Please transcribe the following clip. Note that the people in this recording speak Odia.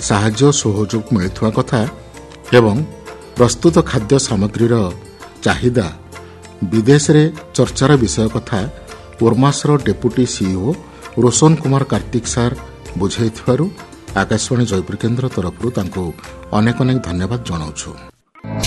ସାହାଯ୍ୟ ସହଯୋଗ ମିଳୁଥିବା କଥା ଏବଂ ପ୍ରସ୍ତୁତ ଖାଦ୍ୟ ସାମଗ୍ରୀର ଚାହିଦା ବିଦେଶରେ ଚର୍ଚ୍ଚାର ବିଷୟ କଥା ଓର୍ମାସର deputy CEO Roshan Kumar Kartik sir ବୁଝାଇଥିବାରୁ Akashvani Jaipur କେନ୍ଦ୍ର ତରଫରୁ ତାଙ୍କୁ ଅନେକ ଅନେକ ଧନ୍ୟବାଦ ଜଣାଉଛୁ।